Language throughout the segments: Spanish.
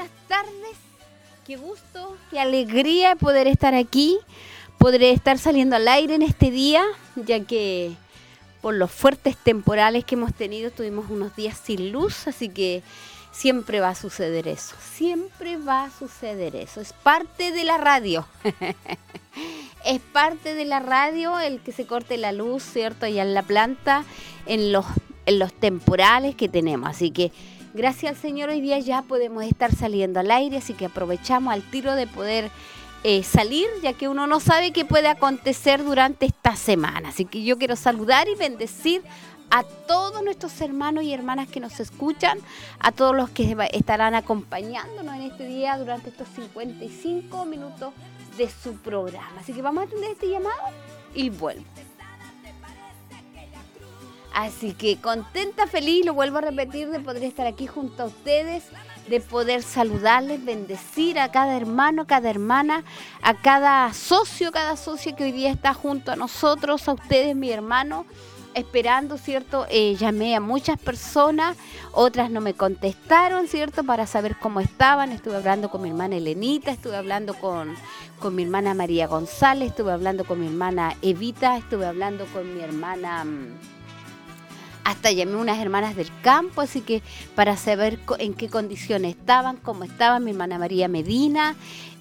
buenas tardes. Qué gusto, qué alegría poder estar aquí. Podré estar saliendo al aire en este día, ya que por los fuertes temporales que hemos tenido, tuvimos unos días sin luz, así que siempre va a suceder eso. Siempre va a suceder eso. Es parte de la radio. Es parte de la radio el que se corte la luz, ¿cierto? Allá en la planta, en los temporales que tenemos. Así que gracias al Señor hoy día ya podemos estar saliendo al aire, así que aprovechamos al tiro de poder salir, ya que uno no sabe qué puede acontecer durante esta semana. Así que yo quiero saludar y bendecir a todos nuestros hermanos y hermanas que nos escuchan, a todos los que estarán acompañándonos en este día durante estos 55 minutos de su programa. Así que vamos a atender este llamado y vuelvo. Así que contenta, feliz, lo vuelvo a repetir, de poder estar aquí junto a ustedes, de poder saludarles, bendecir a cada hermano, cada hermana, a cada socio, cada socia que hoy día está junto a nosotros, a ustedes, mi hermano, esperando, ¿cierto? Llamé a muchas personas, otras no me contestaron, ¿cierto? Para saber cómo estaban. Estuve hablando con mi hermana Elenita, estuve hablando con mi hermana María González, estuve hablando con mi hermana Evita, estuve hablando con mi hermana... Hasta llamé a unas hermanas del campo, así que para saber en qué condiciones estaban, cómo estaban, mi hermana María Medina,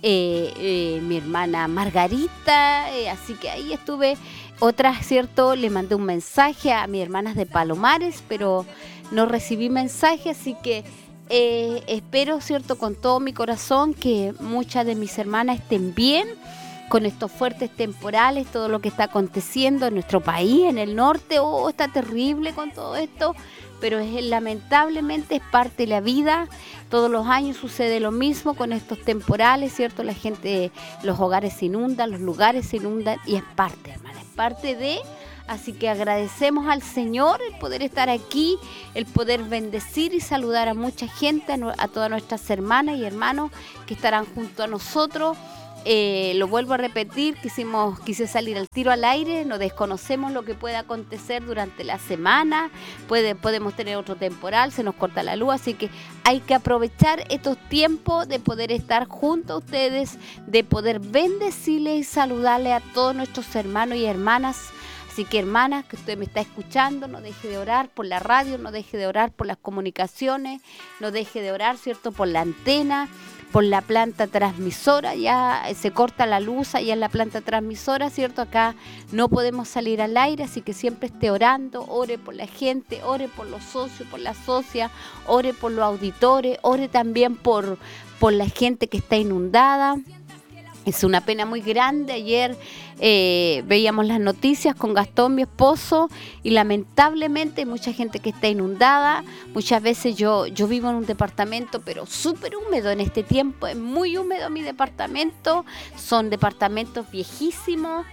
mi hermana Margarita, así que ahí estuve. Otras, ¿cierto? Le mandé un mensaje a mis hermanas de Palomares, pero no recibí mensaje, así que espero, ¿cierto? Con todo mi corazón que muchas de mis hermanas estén bien con estos fuertes temporales, todo lo que está aconteciendo en nuestro país, en el norte. Está terrible con todo esto, pero lamentablemente es parte de la vida. Todos los años sucede lo mismo con estos temporales, ¿cierto? La gente, los hogares se inundan, los lugares se inundan y es parte, hermana, es parte de... Así que agradecemos al Señor el poder estar aquí, el poder bendecir y saludar a mucha gente, a todas nuestras hermanas y hermanos que estarán junto a nosotros. Lo vuelvo a repetir, quise salir al tiro al aire, no desconocemos lo que pueda acontecer durante la semana, podemos tener otro temporal, se nos corta la luz, así que hay que aprovechar estos tiempos de poder estar junto a ustedes, de poder bendecirles y saludarles a todos nuestros hermanos y hermanas. Así que, hermanas, que usted me está escuchando, no deje de orar por la radio, no deje de orar por las comunicaciones, no deje de orar, ¿cierto?, por la antena, por la planta transmisora. Ya se corta la luz allá en la planta transmisora, ¿cierto? Acá no podemos salir al aire, así que siempre esté orando, ore por la gente, ore por los socios, por las socias, ore por los auditores, ore también por la gente que está inundada. Es una pena muy grande. Ayer veíamos las noticias con Gastón, mi esposo, y lamentablemente hay mucha gente que está inundada. Muchas veces yo vivo en un departamento, pero súper húmedo en este tiempo. Es muy húmedo mi departamento. Son departamentos viejísimos.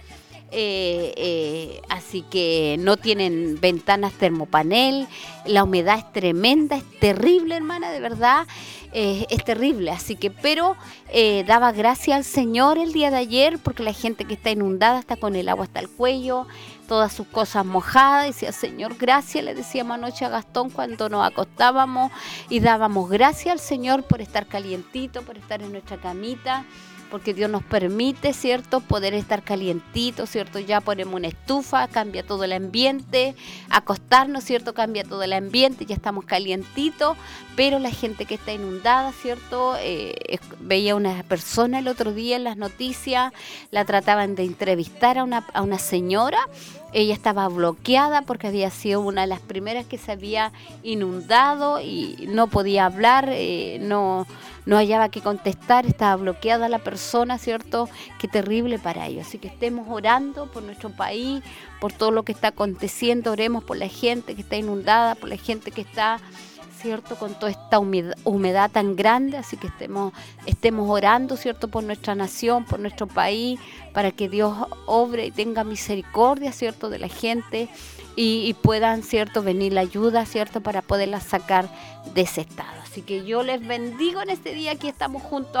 Así que no tienen ventanas termopanel, la humedad es tremenda, es terrible, hermana, de verdad, es terrible. Así que, pero daba gracias al Señor el día de ayer, porque la gente que está inundada está con el agua hasta el cuello, todas sus cosas mojadas. Decía, Señor, gracias, le decíamos anoche a Gastón cuando nos acostábamos, y dábamos gracias al Señor por estar calientito, por estar en nuestra camita, porque Dios nos permite, ¿cierto?, poder estar calientitos, ¿cierto? Ya ponemos una estufa, cambia todo el ambiente, acostarnos, ¿cierto?, cambia todo el ambiente, ya estamos calientitos, pero la gente que está inundada, ¿cierto? Veía una persona el otro día en las noticias, la trataban de entrevistar a una señora. Ella estaba bloqueada porque había sido una de las primeras que se había inundado y no podía hablar, no hallaba que contestar, estaba bloqueada la persona, ¿cierto? Qué terrible para ellos. Así que estemos orando por nuestro país, por todo lo que está aconteciendo. Oremos por la gente que está inundada, por la gente que está, ¿cierto?, con toda esta humedad tan grande. Así que estemos orando, ¿cierto?, por nuestra nación, por nuestro país, para que Dios obre y tenga misericordia, ¿cierto?, de la gente y puedan, ¿cierto?, venir la ayuda, ¿cierto?, para poderla sacar de ese estado. Así que yo les bendigo en este día. Aquí estamos juntos